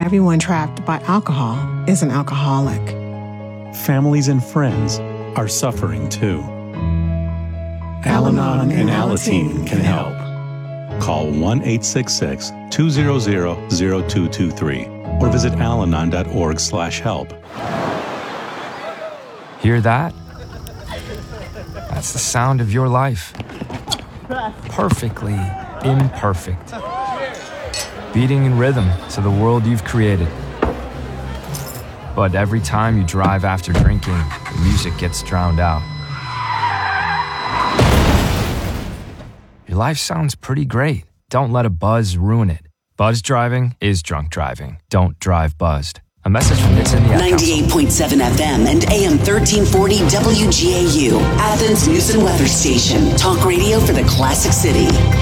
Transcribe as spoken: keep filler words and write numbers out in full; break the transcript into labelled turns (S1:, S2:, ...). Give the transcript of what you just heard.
S1: everyone trapped by alcohol is an alcoholic.
S2: Families and friends are suffering too. Al-Anon and Alateen can help. Call one eight six six, two zero zero, zero two two three or visit alanon dot org slash help.
S3: Hear that? That's the sound of your life. Perfectly imperfect. Beating in rhythm to the world you've created. But every time you drive after drinking, the music gets drowned out. Your life sounds pretty great. Don't let a buzz ruin it. Buzz driving is drunk driving. Don't drive buzzed. A message from Nixon the Ad Council.
S4: ninety-eight point seven F M and A M thirteen forty W G A U, Athens News and Weather Station. Talk radio for the Classic City.